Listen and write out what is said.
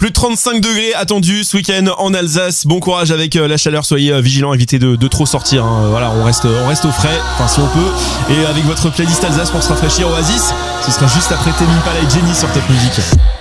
Plus de 35 degrés attendus ce week-end en Alsace. Bon courage avec la chaleur, soyez vigilants, évitez de trop sortir. Voilà, on reste au frais, enfin si on peut. Et avec votre playlist Alsace pour se rafraîchir, Oasis, ce sera juste après Tame Impala et Jenny sur Top Music.